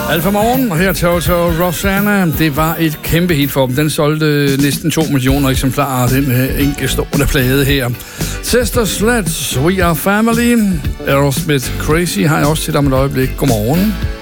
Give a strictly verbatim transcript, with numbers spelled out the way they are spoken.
Alfa Morgen, og her Toto Rosanna. Det var et kæmpe hit for dem. Den solgte næsten to millioner eksemplarer, den uh, enkeltstående plade her. Sister Sledge, We Are Family. Aerosmith Crazy har jeg også til dig om et øjeblik. Godmorgen.